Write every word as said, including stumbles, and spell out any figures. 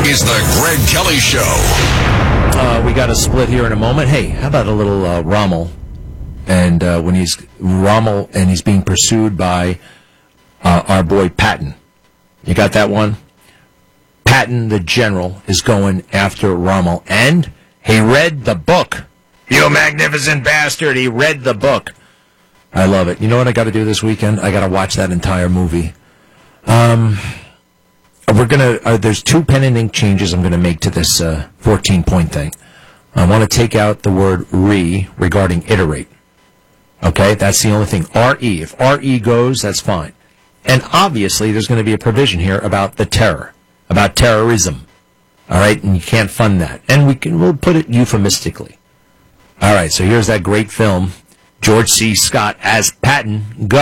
is the Greg Kelly Show. Uh, we got a split here in a moment. Hey, how about a little uh, Rommel? And uh, when he's Rommel and he's being pursued by uh, our boy Patton. You got that one? Patton, the general, is going after Rommel. And he read the book. You magnificent bastard. He read the book. I love it. You know what I got to do this weekend? I got to watch that entire movie. Um, we're gonna. Uh, there's two pen and ink changes I'm going to make to this uh, fourteen-point thing. I want to take out the word re regarding iterate. Okay, that's the only thing. R-E. If R-E goes, that's fine. And obviously, there's going to be a provision here about the terror, about terrorism. All right, and you can't fund that. And we can we'll put it euphemistically. All right, so here's that great film, George C. Scott as Patton. Go.